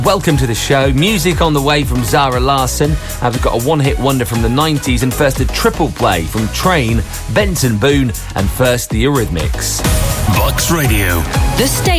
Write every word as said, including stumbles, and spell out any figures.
Welcome to the show. Music on the way from Zara Larsson. Uh, we've got a one-hit wonder from the nineties, and first a triple play from Train, Benson Boone, and first the Eurythmics. Bucks Radio. The station